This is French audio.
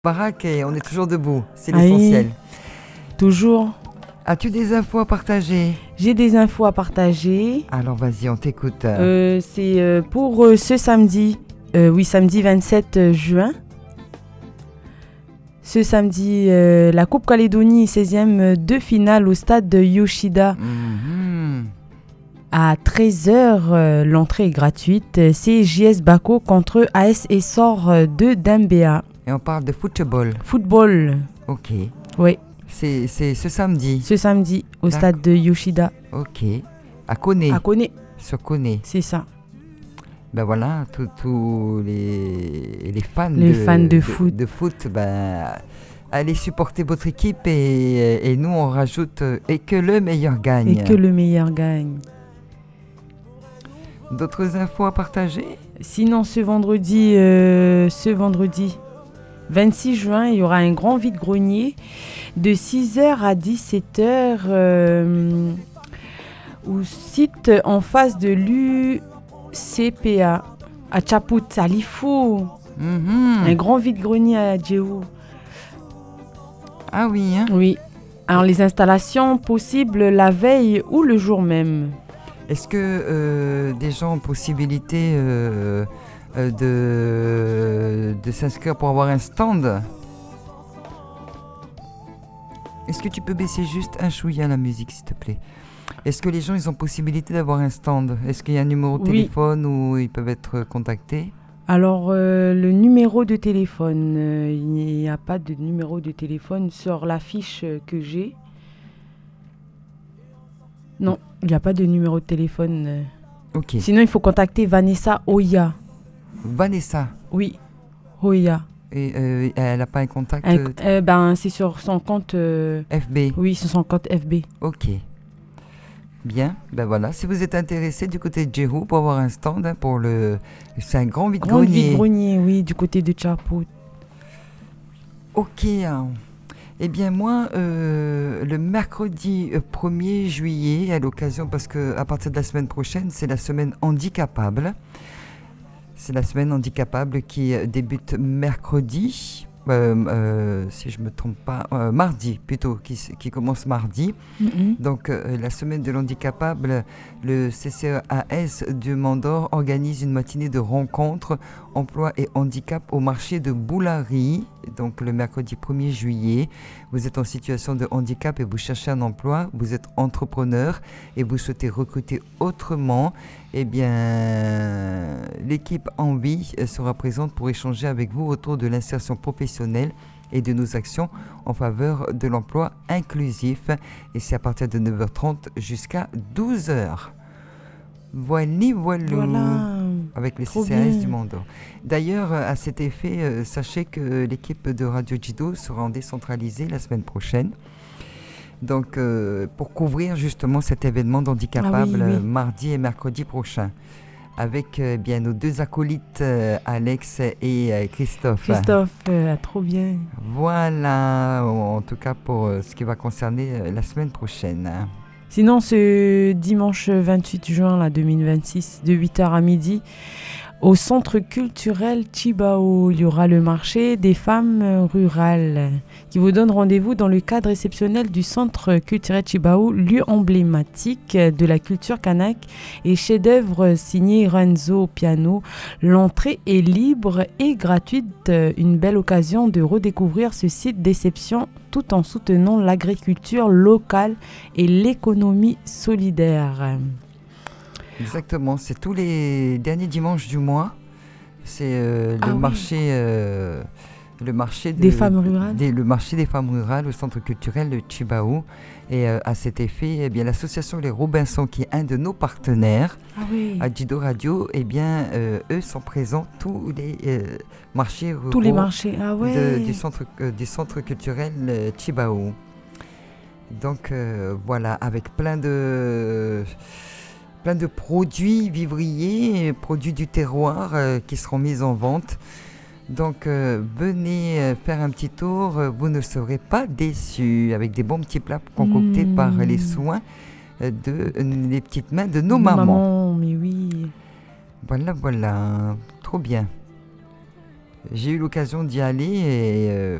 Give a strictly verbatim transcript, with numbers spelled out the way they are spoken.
Baraque et on est toujours debout, c'est Ah oui, l'essentiel. toujours. As-tu des infos à partager? J'ai des infos à partager. Alors vas-y, on t'écoute. Euh, c'est euh, pour euh, ce samedi, euh, oui, samedi vingt-sept juin. Ce samedi, euh, la Coupe Calédonie, seizième de finale au stade de Yoshida. Mhm. À treize heures, euh, l'entrée est gratuite. C'est J S Bako contre A S Essor de Dembéa. Et on parle de football. Football, Ok. oui, C'est, c'est ce samedi. ce samedi au D'accord. stade de Yoshida. Ok. À Koné. À Koné, Sur Koné. c'est ça. Ben voilà, tous les, les fans, Les de, fans de foot. de foot, ben, allez supporter votre équipe et, et nous on rajoute euh, et que le meilleur gagne. Et que le meilleur gagne. D'autres infos à partager? Sinon, ce vendredi, euh, ce vendredi vingt-six juin, il y aura un grand vide-grenier de six heures à dix-sept heures euh, au site en face de l'U C P A à Chaput, à Lifou. Mhm. Un grand vide-grenier à Djéhou. Ah oui, hein? Oui. Alors, les installations possibles la veille ou le jour même. Est-ce que euh, des gens ont possibilité euh, euh, de, de s'inscrire pour avoir un stand? Est-ce que tu peux baisser juste un chouïa la musique, s'il te plaît? Est-ce que les gens ils ont possibilité d'avoir un stand? Est-ce qu'il y a un numéro de Oui. téléphone où ils peuvent être contactés? Alors, euh, le numéro de téléphone, euh, il n'y a pas de numéro de téléphone sur la fiche euh, que j'ai. Non, il n'y a pas de numéro de téléphone. euh. Ok. Sinon, il faut contacter Vanessa Oya. Vanessa, Oui, Oya. et, euh, elle n'a pas un contact Un- euh, euh, ben, c'est sur son compte. euh, F B? Oui, sur son compte F B. Ok. Bien, ben voilà. Si vous êtes intéressé du côté de Djéhou pour avoir un stand hein, pour le... C'est un grand Grand vide-grenier. vide-grenier, oui, du côté de Chaput. Ok. hein. Eh bien moi, euh, le mercredi euh, premier juillet, à l'occasion, parce qu'à partir de la semaine prochaine, c'est la semaine handicapable. C'est la semaine handicapable qui euh, débute mercredi, euh, euh, si je ne me trompe pas, euh, mardi plutôt, qui, s- qui commence mardi. Mhm. Donc euh, la semaine de l'handicapable, le C C E A S du Mandor organise une matinée de rencontres emploi et handicap au marché de Boulari. Donc le mercredi premier juillet, vous êtes en situation de handicap et vous cherchez un emploi, vous êtes entrepreneur et vous souhaitez recruter autrement. Eh bien, l'équipe Envie sera présente pour échanger avec vous autour de l'insertion professionnelle et de nos actions en faveur de l'emploi inclusif. Et c'est à partir de neuf heures trente jusqu'à douze heures. Voilà, voilà. Voilà. Avec les Trop C C A S bien. du Mando. D'ailleurs, à cet effet, euh, sachez que l'équipe de Radio Jido sera en décentralisée la semaine prochaine. Donc, euh, pour couvrir justement cet événement d'handicapable Ah oui, oui. euh, mardi et mercredi prochain. Avec euh, bien nos deux acolytes, euh, Alex et euh, Christophe. Christophe, euh, trop bien. Voilà, en en tout cas pour euh, ce qui va concerner euh, la semaine prochaine. Sinon, ce dimanche vingt-huit juin là, deux mille vingt-six, de huit heures à midi, au centre culturel Chibao, il y aura le marché des femmes rurales qui vous donne rendez-vous dans le cadre exceptionnel du centre culturel Chibao, lieu emblématique de la culture kanak et chef-d'œuvre signé Renzo Piano. L'entrée est libre et gratuite, une belle occasion de redécouvrir ce site d'exception tout en soutenant l'agriculture locale et l'économie solidaire. Exactement, c'est tous les derniers dimanches du mois. C'est euh, le Ah oui. marché, euh, le marché de- Des femmes rurales. des- le marché des femmes rurales au centre culturel de Chibao. Et euh, à cet effet, eh bien, l'association Les Robinson, qui est un de nos partenaires Ah oui. à Jido Radio, eh bien, euh, eux sont présents tous les euh, marchés ruraux Tous les marchés. Ah ouais. de- du, centre, euh, du centre culturel euh, Chibao. Donc euh, voilà, avec plein de, plein de produits vivriers, produits du terroir euh, qui seront mis en vente. Donc euh, venez euh, faire un petit tour, euh, vous ne serez pas déçus, avec des bons petits plats concoctés Mmh. par les soins euh, de euh, les petites mains de nos Nos mamans. mamans, mais oui. Voilà, voilà, trop bien. J'ai eu l'occasion d'y aller et euh,